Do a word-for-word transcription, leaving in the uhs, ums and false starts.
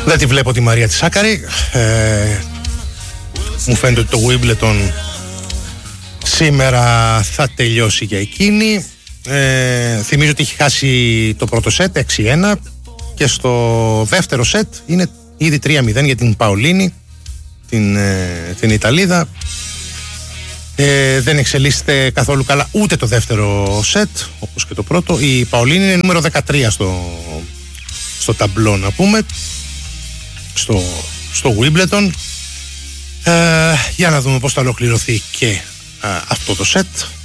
Δεν τη βλέπω τη Μαρία τη Σάκαρη. ε, Μου φαίνεται ότι το Wimbledon σήμερα θα τελειώσει για εκείνη. ε, Θυμίζω ότι έχει χάσει το πρώτο σετ έξι ένα και στο δεύτερο σετ είναι ήδη τρία μηδέν για την Παολίνη, την, ε, την Ιταλίδα. ε, Δεν εξελίσσεται καθόλου καλά ούτε το δεύτερο σετ όπως και το πρώτο. Η Παολίνη είναι νούμερο δεκατρία στο, στο ταμπλό, να πούμε, στο, στο Wimbledon. ε, Για να δούμε πώς θα ολοκληρωθεί και ε, αυτό το σετ.